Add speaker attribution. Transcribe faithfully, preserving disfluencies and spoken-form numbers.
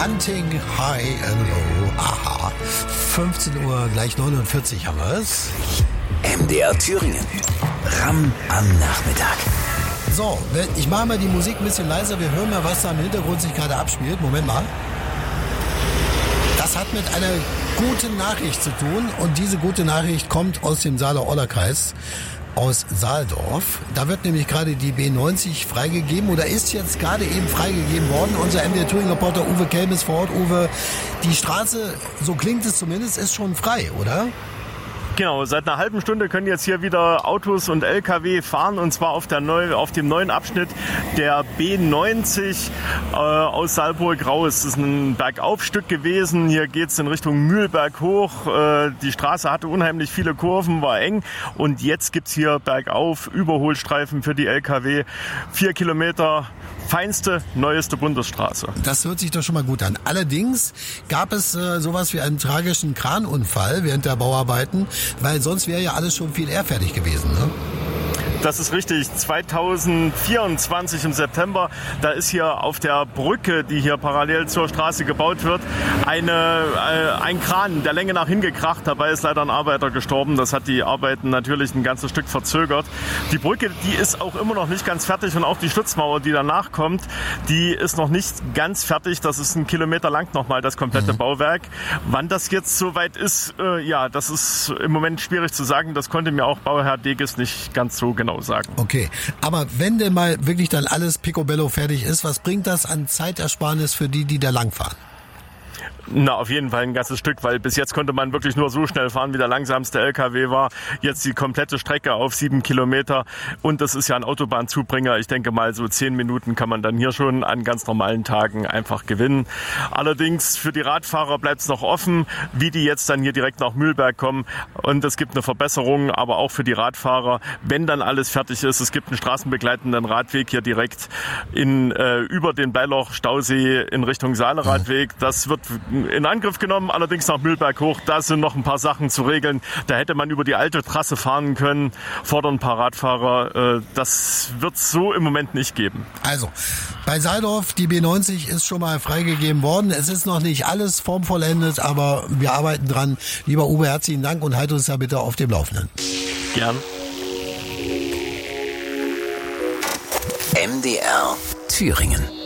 Speaker 1: Hunting High and Low. Aha. fünfzehn Uhr, gleich neunundvierzig haben wir es.
Speaker 2: M D R Thüringen. Ram am Nachmittag.
Speaker 1: So, ich mache mal die Musik ein bisschen leiser. Wir hören mal, was da im Hintergrund sich gerade abspielt. Moment mal. Das hat mit einer guten Nachricht zu tun. Und diese gute Nachricht kommt aus dem Saale-Orla-Kreis, aus Saaldorf. Da wird nämlich gerade die B neunzig freigegeben oder ist jetzt gerade eben freigegeben worden. Unser M D R Thüringen-Reporter Uwe Kelm ist vor Ort. Uwe, die Straße, so klingt es zumindest, ist schon frei, oder?
Speaker 3: Genau, seit einer halben Stunde können jetzt hier wieder Autos und L K W fahren, und zwar auf, der neu, auf dem neuen Abschnitt der B neunzig äh, aus Saalburg raus. Das ist ein Bergaufstück gewesen. Hier geht es in Richtung Mühlberg hoch. Äh, die Straße hatte unheimlich viele Kurven, war eng, und jetzt gibt es hier bergauf Überholstreifen für die L K W. Vier Kilometer, feinste, neueste Bundesstraße.
Speaker 1: Das hört sich doch schon mal gut an. Allerdings gab es äh, sowas wie einen tragischen Kranunfall während der Bauarbeiten, weil sonst wäre ja alles schon viel eher fertig gewesen, ne?
Speaker 3: Das ist richtig. zweitausendvierundzwanzig im September, da ist hier auf der Brücke, die hier parallel zur Straße gebaut wird, eine, äh, ein Kran der Länge nach hingekracht. Dabei ist leider ein Arbeiter gestorben. Das hat die Arbeiten natürlich ein ganzes Stück verzögert. Die Brücke, die ist auch immer noch nicht ganz fertig, und auch die Stützmauer, die danach kommt, die ist noch nicht ganz fertig. Das ist ein Kilometer lang nochmal, das komplette mhm. Bauwerk. Wann das jetzt soweit ist, äh, ja, das ist im Moment schwierig zu sagen. Das konnte mir auch Bauherr Deges nicht ganz so genau sagen.
Speaker 1: Okay, aber wenn denn mal wirklich dann alles picobello fertig ist, was bringt das an Zeitersparnis für die, die da langfahren?
Speaker 3: Na, auf jeden Fall ein ganzes Stück, weil bis jetzt konnte man wirklich nur so schnell fahren, wie der langsamste L K W war. Jetzt die komplette Strecke auf sieben Kilometer, und das ist ja ein Autobahnzubringer. Ich denke mal, so zehn Minuten kann man dann hier schon an ganz normalen Tagen einfach gewinnen. Allerdings für die Radfahrer bleibt es noch offen, wie die jetzt dann hier direkt nach Mühlberg kommen, und es gibt eine Verbesserung, aber auch für die Radfahrer, wenn dann alles fertig ist. Es gibt einen straßenbegleitenden Radweg hier direkt in, äh, über den Bleiloch-Stausee in Richtung Saale-Radweg. Das wird in Angriff genommen, allerdings nach Mühlberg hoch. Da sind noch ein paar Sachen zu regeln. Da hätte man über die alte Trasse fahren können, fordern ein paar Radfahrer. Das wird es so im Moment nicht geben.
Speaker 1: Also, bei Saaldorf, die B neunzig ist schon mal freigegeben worden. Es ist noch nicht alles formvollendet, aber wir arbeiten dran. Lieber Uwe, herzlichen Dank und halt uns da bitte auf dem Laufenden.
Speaker 3: Gern.
Speaker 2: M D R Thüringen.